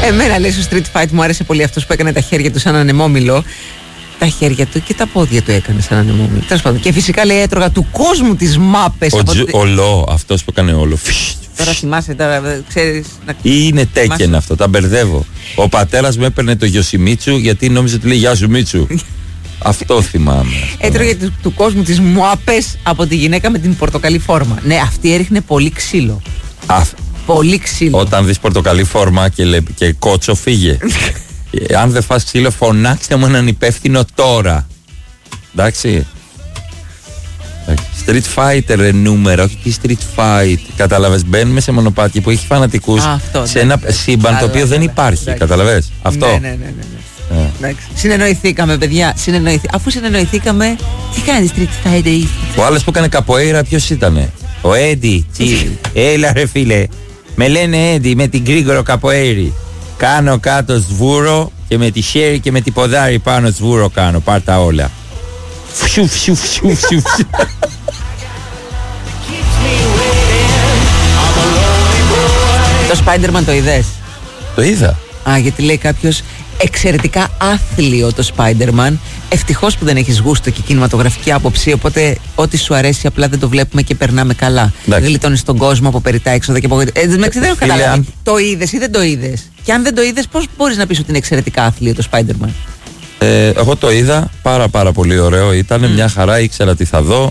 Εμένα λέει στο Street Fight μου άρεσε πολύ αυτός που έκανε τα χέρια του σαν ανεμόμυλο. Τα χέρια του και τα πόδια του έκανε σαν ανεμόμυλο. Τέλος πάντων. Και φυσικά λέει έτρωγα του κόσμου τις μάπες. Ο Λό, αυτός που έκανε όλο. Τώρα θυμάσαι, τώρα ξέρεις. Ή είναι Τέκεν αυτό, τα μπερδεύω. Ο πατέρας μου έπαιρνε το Γιωσιμίτσου γιατί νόμιζε ότι λέει Γεια σου Μίτσου. Αυτό θυμάμαι. Έτρωγε του κόσμου τις μουάπες από τη γυναίκα με την πορτοκαλί φόρμα. Ναι, αυτή έριχνε πολύ ξύλο. Πολύ ξύλο. Όταν δεις πορτοκαλί φόρμα και κότσο, φύγε. Αν δεν φας ξύλο, φωνάξτε μου έναν υπεύθυνο τώρα. Εντάξει. Street Fighter νούμερα, όχι τι Street Fight. Κατάλαβες, μπαίνουμε σε μονοπάτι που έχει φανατικούς σε ένα σύμπαν το οποίο δεν υπάρχει. Κατάλαβες αυτό. Ναι. Συνεννοηθήκαμε, παιδιά. Αφού συνεννοηθήκαμε, τι κάνει Street Fighter? Ο άλλος που έκανε καποέιρα ποιος ήτανε? Ο Έντι. Έλα ρε φίλε. Με λένε Έντι με την Γκρίγορο καποέιρη. Κάνω κάτω σβούρο και με τη χέρι και με τη ποδάρι πάνω σβούρο κάνω. Πάρ' τα όλα. Το Spider-Man το είδες? Το είδα. Γιατί λέει κάποιος εξαιρετικά άθλιο το Spider-Man. Ευτυχώς που δεν έχεις γούστο και κινηματογραφική άποψη, οπότε ό,τι σου αρέσει απλά δεν το βλέπουμε και περνάμε καλά. Δεν γλιτώνεις τον κόσμο από περιτά έξοδα και από... δεν έχω καταλάβει. Το είδες ή δεν το είδες? Και αν δεν το είδες, πώς μπορείς να πεις ότι είναι εξαιρετικά άθλιο το Spider-Man? Εγώ το είδα, πάρα πολύ ωραίο ήταν, μια χαρά, ήξερα τι θα δω.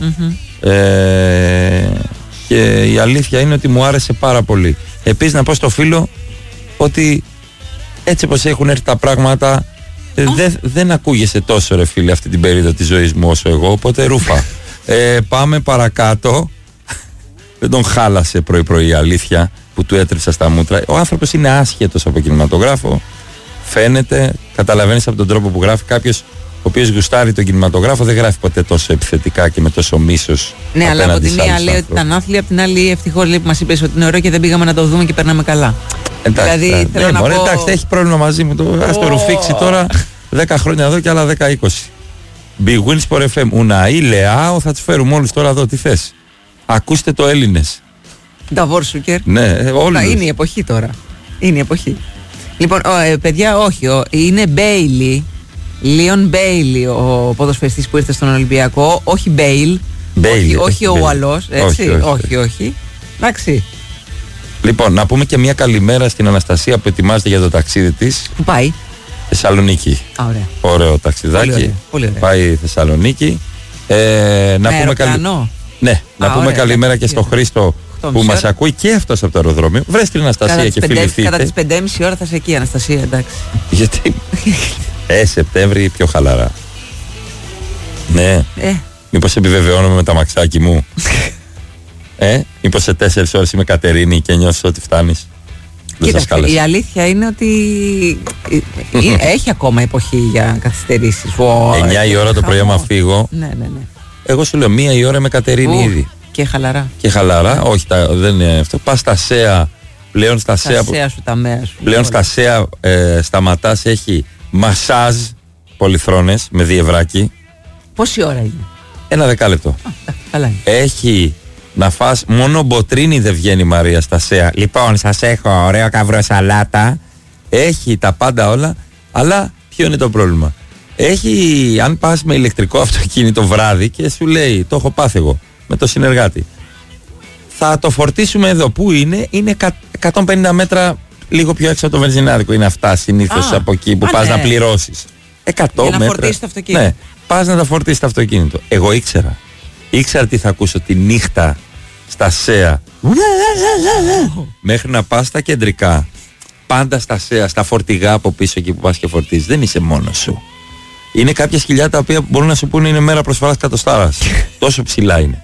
Και η αλήθεια είναι ότι μου άρεσε πάρα πολύ. Επίσης να πω στο φίλο ότι έτσι όπως έχουν έρθει τα πράγματα δεν ακούγεσαι τόσο ρε φίλε αυτή την περίοδο της ζωής μου όσο εγώ, οπότε ρούφα. Πάμε παρακάτω. Δεν τον χάλασε πρωί η αλήθεια που του έτρεψα στα μούτρα. Ο άνθρωπος είναι άσχετος από κινηματογράφο, φαίνεται, καταλαβαίνεις από τον τρόπο που γράφει. Κάποιος ο οποίος γουστάρει τον κινηματογράφο δεν γράφει ποτέ τόσο επιθετικά και με τόσο μίσος. Ναι, αλλά από τη μία λέει ότι ήταν άθλια, από την άλλη ευτυχώς λέει που μας είπες ότι είναι ωραίο και δεν πήγαμε να το δούμε και περνάμε καλά. Εντάξει, δηλαδή, θέλω να πω... εντάξει, έχει πρόβλημα μαζί μου. Ας το ρουφήξει τώρα 10 χρόνια εδώ και άλλα 10-20. Big Wins for FM. Ουναή, Λεάο, θα τους φέρουμε όλους τώρα εδώ. Τι θες? Ακούστε το Έλληνες. Νταβόρ Σούκερ. Ναι, όλους. Είναι η εποχή τώρα. Είναι η εποχή. Λοιπόν, παιδιά, όχι. Είναι Μπέιλι. Λίον Μπέιλι, ο ποδοσφαιριστής που ήρθε στον Ολυμπιακό. Όχι Μπέιλ. Όχι ο Ουαλός. Όχι. Εντάξει. Λοιπόν, να πούμε και μια καλημέρα στην Αναστασία που ετοιμάζεται για το ταξίδι της. Πού πάει? Θεσσαλονίκη. Ωραία. Ωραίο ταξιδάκι. Πολύ ωραία. Πάει Θεσσαλονίκη. Να πούμε να πούμε καλημέρα και στο Χρήστο που μας ακούει και αυτός από το αεροδρόμιο. Βρες την Αναστασία και φιληθείτε. Κατά τις 5.30 ώρα θα είσαι εκεί, Αναστασία, εντάξει. Γιατί? Σεπτέμβρη πιο χαλαρά. Ναι. Μήπως επιβεβαιώνομαι με τα μαξάκι μου? Μήπως σε 4 ώρες είμαι Κατερίνη και νιώσεις ότι φτάνεις? Κοίταξε, η αλήθεια είναι ότι έχει ακόμα εποχή για καθυστερήσεις. 9 η ώρα το πρωί άμα φύγω. Ναι. Εγώ σου λέω 1 η ώρα είμαι Κατερίνη ήδη. Και χαλαρά. Και χαλαρά, όχι, δεν είναι αυτό. Πας στα ΣΕΑ, πλέον στα ΣΕΑ. Πλέον στα ΣΕΑ σταματάς, έχει μασάζ πολυθρόνες με διευράκι. Πόση ώρα είναι? Ένα δεκάλεπτο. Καλά είναι. Έχει να φας, μόνο μποτρίνι δεν βγαίνει Μαρία στα ΣΕΑ. Λοιπόν, σας έχω ωραίο καβρό σαλάτα. Έχει τα πάντα όλα, αλλά ποιο είναι το πρόβλημα? Έχει, αν πας με ηλεκτρικό αυτοκίνητο βράδυ και σου λέει, το έχω πάθει εγώ με το συνεργάτη, θα το φορτίσουμε εδώ. Πού είναι? Είναι 150 μέτρα λίγο πιο έξω από το βενζινάδικο. Είναι αυτά συνήθως από εκεί που πας να πληρώσεις. 100 για μέτρα. να φορτίσεις το αυτοκίνητο. Ναι, πας να τα φορτίσεις το αυτοκίνητο. Εγώ ήξερα τι θα ακούσω τη νύχτα στα ΣΕΑ. Μέχρι να πας στα κεντρικά. Πάντα στα ΣΕΑ, στα φορτηγά από πίσω εκεί που πας και φορτίζεις. Δεν είσαι μόνος σου. Είναι κάποια σκυλιά τα οποία μπορούν να σου πούνε είναι μέρα προσφοράς κατοστάρας. Τόσο ψηλά είναι.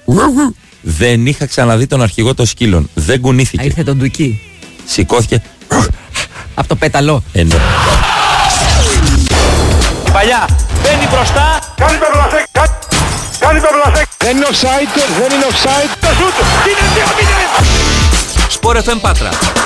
Δεν είχα ξαναδεί τον αρχηγό των σκύλων. Δεν κουνήθηκε. Ήρθε τον Ντουκί. Σηκώθηκε. Από το πέταλο. Η παλιά μπαίνει μπροστά. Κάνει το μπλασέκ. Κάνει το μπλασέκ. Δεν είναι offside. Δεν είναι offside. Το σούτ. Είναι 2-0. Σπορ FM Πάτρα.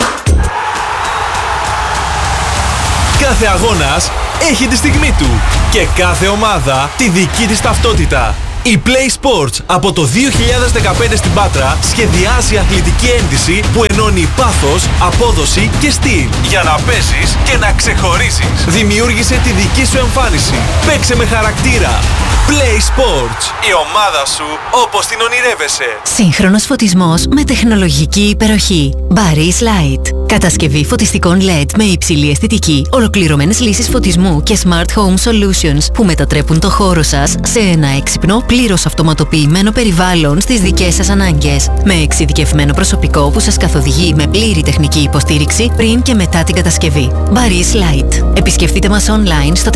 Κάθε αγώνας έχει τη στιγμή του και κάθε ομάδα τη δική της ταυτότητα. Η Play Sports από το 2015 στην Πάτρα σχεδιάζει αθλητική ένδυση που ενώνει πάθος, απόδοση και στυλ. Για να παίζεις και να ξεχωρίζεις. Δημιούργησε τη δική σου εμφάνιση. Παίξε με χαρακτήρα. Play Sports. Η ομάδα σου όπως την ονειρεύεσαι. Σύγχρονος φωτισμός με τεχνολογική υπεροχή. Baris Light. Κατασκευή φωτιστικών LED με υψηλή αισθητική, ολοκληρωμένες λύσεις φωτισμού και Smart Home Solutions που μετατρέπουν το χώρο σας σε ένα έξυπνο, πλήρως αυτοματοποιημένο περιβάλλον στις δικές σας ανάγκες. Με εξειδικευμένο προσωπικό που σας καθοδηγεί με πλήρη τεχνική υποστήριξη πριν και μετά την κατασκευή. Baris Light. Επισκεφτείτε μας online στο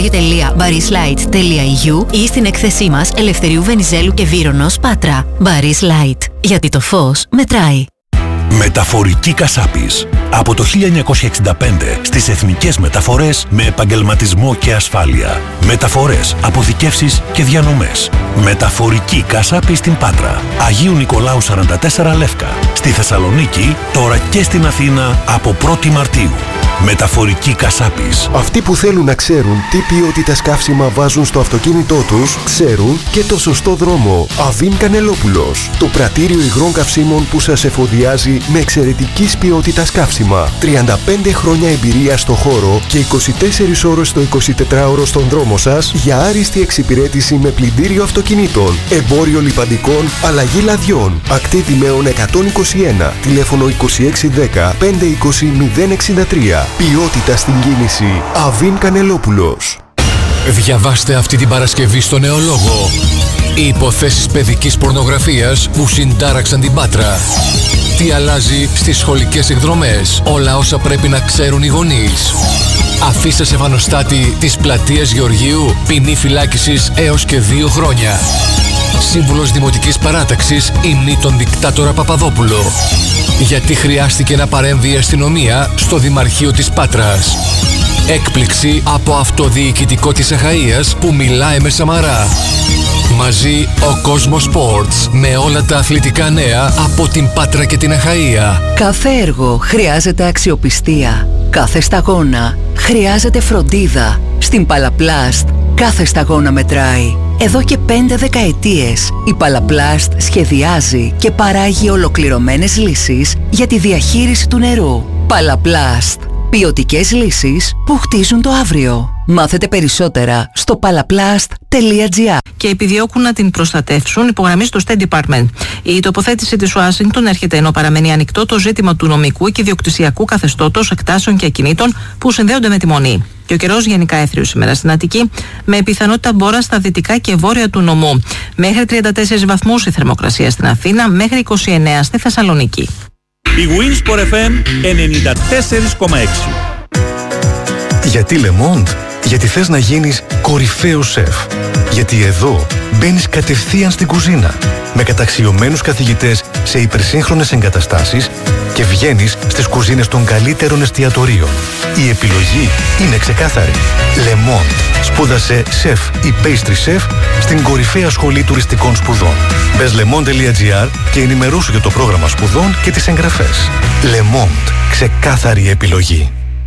www.barislight.eu ή στην έκθεσή μας Ελευθερίου Βενιζέλου και Βύρονος, Πάτρα. Baris Light. Γιατί το φως μετράει. Μεταφορική Κασάπης. Από το 1965 στις εθνικές μεταφορές με επαγγελματισμό και ασφάλεια. Μεταφορές, αποθηκεύσεις και διανομές. Μεταφορική Κασάπη στην Πάτρα. Αγίου Νικολάου 44 Λεύκα. Στη Θεσσαλονίκη, τώρα και στην Αθήνα από 1η Μαρτίου. Μεταφορική Κασάπης. Αυτοί που θέλουν να ξέρουν τι ποιότητας καύσιμα βάζουν στο αυτοκίνητό τους, ξέρουν και το σωστό δρόμο. Αβίν Κανελόπουλος. Το πρατήριο υγρών καυσίμων που σας εφοδιάζει με εξαιρετικής ποιότητας καύσιμα. 35 χρόνια εμπειρία στο χώρο και 24 ώρες το 24ωρο στον δρόμο σας για άριστη εξυπηρέτηση με πλυντήριο αυτοκινήτων, εμπόριο λιπαντικών, αλλαγή λαδιών. Ακτή Δημαίων 121, τηλέφωνο 2610 520 063. Ποιότητα στην κίνηση. Αβίν Κανελόπουλος. Διαβάστε αυτή την Παρασκευή στο Νεολόγο. Οι υποθέσεις παιδικής πορνογραφίας που συντάραξαν την Πάτρα. Τι αλλάζει στις σχολικές εκδρομές. Όλα όσα πρέπει να ξέρουν οι γονείς. Αφήστε σε φανοστάτη της πλατείας Γεωργίου. Ποινή φυλάκισης έως και 2 χρόνια. Σύμβουλος Δημοτικής Παράταξης ημνεί τον δικτάτορα Παπαδόπουλο. Γιατί χρειάστηκε να παρέμβει η αστυνομία στο Δημαρχείο της Πάτρας. Έκπληξη από αυτοδιοικητικό της Αχαΐας που μιλάει με Σαμαρά. Μαζί ο Κόσμος Sports με όλα τα αθλητικά νέα από την Πάτρα και την Αχαΐα. Κάθε έργο χρειάζεται αξιοπιστία. Κάθε σταγόνα χρειάζεται φροντίδα. Στην Παλαπλάστ κάθε σταγόνα μετράει. Εδώ και 5 δεκαετίες η Παλαπλάστ σχεδιάζει και παράγει ολοκληρωμένες λύσεις για τη διαχείριση του νερού. Παλαπλάστ. Ποιοτικές λύσεις που χτίζουν το αύριο. Μάθετε περισσότερα στο palaplast.gr. Και επιδιώκουν να την προστατεύσουν, υπογραμμίζει το State Department. Η τοποθέτηση της Ουάσιγκτον έρχεται ενώ παραμένει ανοιχτό το ζήτημα του νομικού και ιδιοκτησιακού καθεστώτος εκτάσεων και ακινήτων που συνδέονται με τη Μονή. Και ο καιρός γενικά έθριος σήμερα στην Αττική, με πιθανότητα μπόρα στα δυτικά και βόρεια του νομού. Μέχρι 34 βαθμούς η θερμοκρασία στην Αθήνα, μέχρι 29 στη Θεσσαλονίκη. Η Winsport FM 94,6. Γιατί Le Monde? Γιατί θες να γίνεις κορυφαίος σεφ. Γιατί εδώ μπαίνεις κατευθείαν στην κουζίνα με καταξιωμένους καθηγητές σε υπερσύγχρονες εγκαταστάσεις και βγαίνεις στις κουζίνες των καλύτερων εστιατορίων. Η επιλογή είναι ξεκάθαρη. Le Monde. Σπούδασε σεφ ή pastry chef στην κορυφαία σχολή τουριστικών σπουδών. Μπες lemonde.gr και ενημερώσου για το πρόγραμμα σπουδών και τις εγγραφές. Le Monde. Ξεκάθαρη επιλογή.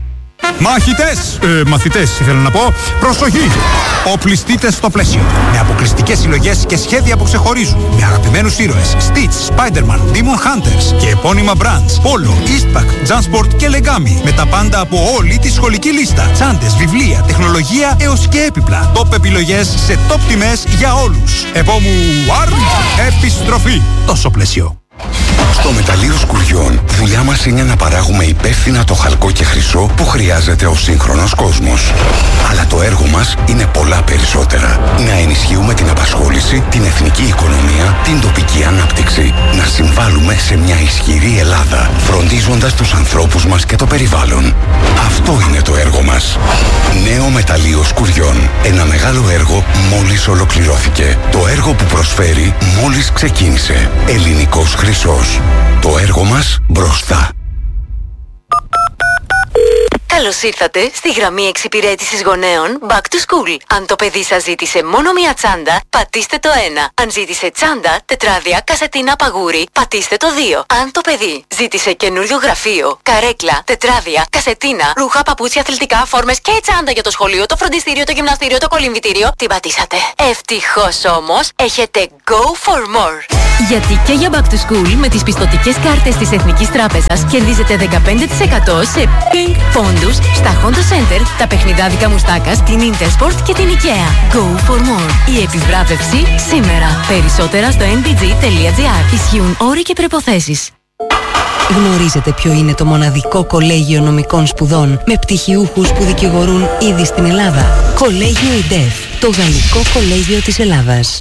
Μαθητές ήθελα να πω, προσοχή! Οπλιστείτε στο πλαίσιο. Με αποκλειστικές συλλογές και σχέδια που ξεχωρίζουν. Με αγαπημένους ήρωες Stitch, Spider-Man, Demon Hunters και επώνυμα brands Polo, Eastpak, Jansport και Legami. Με τα πάντα από όλη τη σχολική λίστα. Τσάντες, βιβλία, τεχνολογία έως και έπιπλα. Top επιλογές σε top τιμές για όλους. Επόμου επιστροφή. Τόσο πλαίσιο. Στο Μεταλλείο Σκουριών, δουλειά μας είναι να παράγουμε υπεύθυνα το χαλκό και χρυσό που χρειάζεται ο σύγχρονος κόσμος. Αλλά το έργο μας είναι πολλά περισσότερα. Να ενισχύουμε την απασχόληση, την εθνική οικονομία, την τοπική ανάπτυξη. Να συμβάλλουμε σε μια ισχυρή Ελλάδα, φροντίζοντας τους ανθρώπους μας και το περιβάλλον. Αυτό είναι το έργο μας. Νέο Μεταλλείο Σκουριών. Ένα μεγάλο έργο μόλις ολοκληρώθηκε. Το έργο που προσφέρει μόλις ξεκίνησε. Ελληνικός χρυσός. Το έργο μας μπροστά. Καλώς ήρθατε στη γραμμή εξυπηρέτησης γονέων Back to School. Αν το παιδί σας ζήτησε μόνο μία τσάντα, πατήστε το 1. Αν ζήτησε τσάντα, τετράδια, κασετίνα, παγούρι, πατήστε το 2. Αν το παιδί ζήτησε καινούριο γραφείο, καρέκλα, τετράδια, κασετίνα, ρούχα, παπούτσια, αθλητικά, φόρμες και τσάντα για το σχολείο, το φροντιστήριο, το γυμναστήριο, το κολυμβητήριο, την πατήσατε. Ευτυχώς όμως, έχετε Go for More. Γιατί και για Back to School με τις πιστωτικές κάρτες της Εθνικής Τράπεζας κερδίζετε 15% σε Pink πόντους στα Honda Center, τα παιχνιδάδικα Μουστάκας, την Intersport και την IKEA. Go for more. Η επιβράβευση σήμερα. Περισσότερα στο nbg.gr. Ισχύουν όροι και προϋποθέσεις. Γνωρίζετε ποιο είναι το μοναδικό κολέγιο νομικών σπουδών με πτυχιούχους που δικηγορούν ήδη στην Ελλάδα? Κολέγιο ΙΝΤΕΦ, το γαλλικό κολέγιο της Ελλάδας.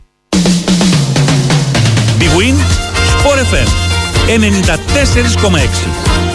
Big Win, Sport FM 94,6.